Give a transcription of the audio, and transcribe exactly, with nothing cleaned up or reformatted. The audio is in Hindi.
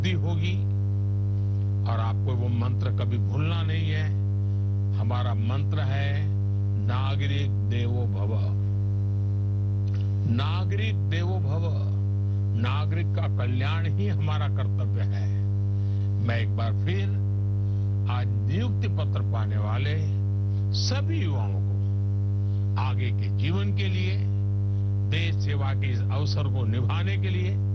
दी होगी और आपको वो मंत्र कभी भूलना नहीं है। हमारा मंत्र है नागरिक देवो भव। नागरिक देवो भव। नागरिक का कल्याण ही हमारा कर्तव्य है। मैं एक बार फिर आज नियुक्ति पत्र पाने वाले सभी युवाओं को आगे के जीवन के लिए, देश सेवा के इस अवसर को निभाने के लिए